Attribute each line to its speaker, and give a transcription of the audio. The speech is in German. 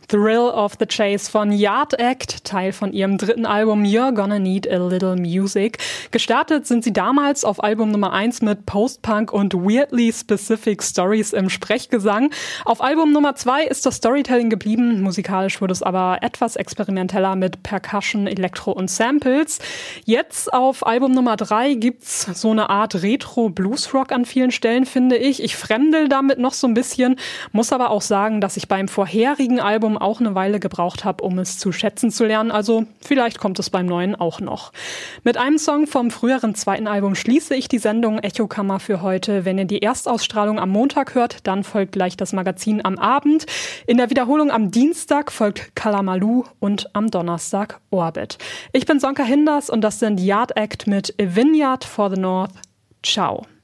Speaker 1: Thrill of the Chase von Yard Act, Teil von ihrem dritten Album You're Gonna Need a Little Music. Gestartet sind sie damals auf Album Nummer 1 mit Post-Punk und weirdly specific Stories im Sprechgesang. Auf Album Nummer 2 ist das Storytelling geblieben, musikalisch wurde es aber etwas experimenteller mit Percussion, Elektro und Samples. Jetzt auf Album Nummer 3 gibt's so eine Art Retro-Bluesrock an vielen Stellen, finde ich. Ich fremdel damit noch so ein bisschen, muss aber auch sagen, dass ich beim vorherigen Album auch eine Weile gebraucht habe, um es zu schätzen zu lernen. Also vielleicht kommt es beim neuen auch noch. Mit einem Song vom früheren zweiten Album schließe ich die Sendung Echokammer für heute. Wenn ihr die Erstausstrahlung am Montag hört, dann folgt gleich das Magazin am Abend. In der Wiederholung am Dienstag folgt Kalamaloo und am Donnerstag Orbit. Ich bin Sonka Hinders und das sind Yard Act mit A Vineyard for the North. Ciao.